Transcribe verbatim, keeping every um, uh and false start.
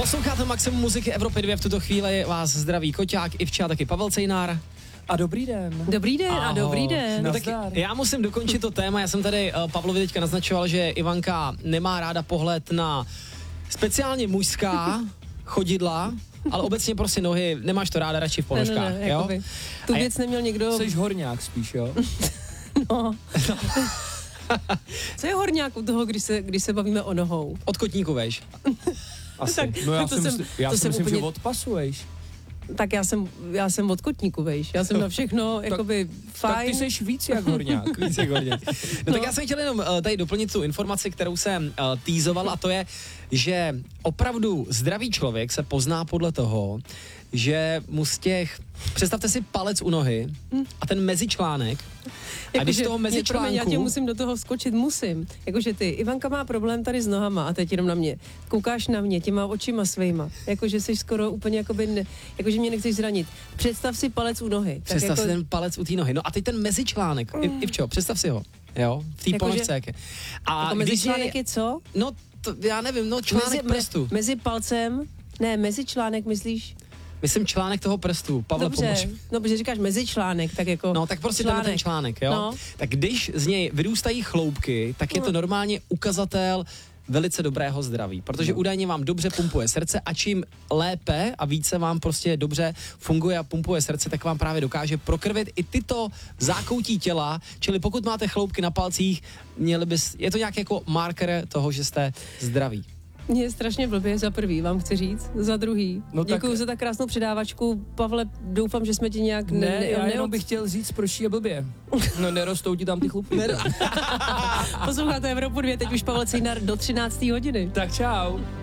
Posloucháte Maximum muziky Evropy dva, v tuto chvíli vás zdraví Koťák, Ivča, taky Pavel Cejnár. A dobrý den. Dobrý den Aho. a dobrý den. No tak já musím dokončit to téma, já jsem tady uh, Pavlovi teďka naznačoval, že Ivanka nemá ráda pohled na speciálně mužská chodidla, ale obecně prostě nohy, nemáš to ráda radši v ponožkách, ne, ne, ne, jo? Jakoby. Tu věc neměl někdo... Jseš horňák spíš, jo? No. Co je horňák u toho, když se, když se bavíme o nohou? Od kotníku, veš? Asi. Tak, no já to si jsem, myslím, já to si jsem myslím úplně... že od pasu, veš? Tak já jsem, já jsem od kotníku, vejš. Já jsem na všechno, jakoby fajn. Tak ty seš víc jak horňák. Víc jak horňák. No, no tak já jsem chtěl jenom uh, tady doplnit tu informaci, kterou jsem uh, týzoval, a to je, že opravdu zdravý člověk se pozná podle toho, že mu z těch, představte si palec u nohy a ten mezičlánek, a když z toho mezičlánku... Já tě musím do toho skočit, musím. Jakože ty, Ivanka má problém tady s nohama a teď jenom na mě. Koukáš na mě těma očima svejma. Jakože jsi skoro úplně jakoby, ne, jakože mě nechceš zranit. Představ si palec u nohy. Představ tak si jako... ten palec u té nohy. No a teď ten mezičlánek. Mm. I, Ivčo, představ si ho. Jo, v té jako ponožce. Jak je. A jako mezičlánek je... je co? No, to, já nevím, no článek mezi, prstu. Me, mezi palcem, ne, mezičlánek myslíš? Myslím článek toho prstu. Pavle, Dobře, pomož. no protože říkáš mezičlánek, tak jako... No tak prostě článek. Ten článek, jo? No. Tak když z něj vyrůstají chloupky, tak je to normálně ukazatel velice dobrého zdraví, protože no. údajně vám dobře pumpuje srdce a čím lépe a více vám prostě dobře funguje a pumpuje srdce, tak vám právě dokáže prokrvit i tyto zákoutí těla, čili pokud máte chloupky na palcích, měli bys, je to nějaký jako marker toho, že jste zdraví. Mně je strašně blbě, za prvý, vám chci říct, za druhý. No děkuju tak... za tak krásnou předávačku. Pavle, doufám, že jsme ti nějak... Ne, ne já ne, jenom bych chtěl říct, proč je blbě. No nerostou ti tam ty chlupy. Posloucháte Evropu dva, teď už Pavel Cejnar do třinácté hodiny. Tak čau.